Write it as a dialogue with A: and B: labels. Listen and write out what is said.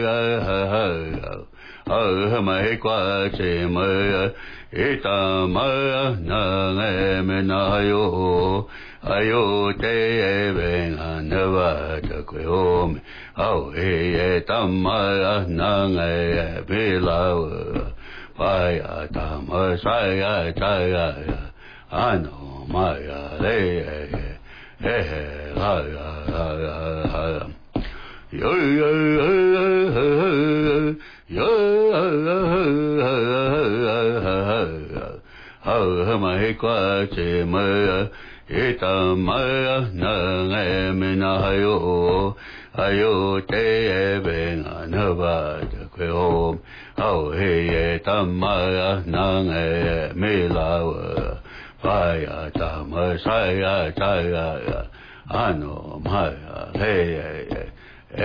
A: mai qua che mai eta ma na me na ayo te ven anava ta ko au eta ma na be la pai ta ma sai ta ano ma le yo mai qua che mai eta mai na me na ayo te ven anava ko au eta mai na me la pai ta mai sai ta ano mai